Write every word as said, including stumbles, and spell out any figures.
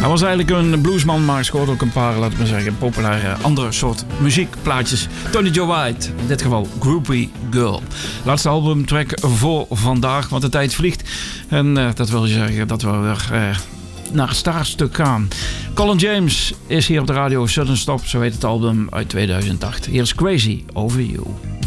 Hij was eigenlijk een bluesman, maar schoot ook een paar, laten we zeggen, populaire andere soort muziekplaatjes. Tony Joe White, in dit geval Groupie Girl. Laatste albumtrack voor vandaag, want de tijd vliegt. En uh, dat wil zeggen dat we weer uh, naar het startstuk gaan. Colin James is hier op de radio. Sudden Stop, zo heet het album uit tweeduizend acht. Hier is Crazy Over You.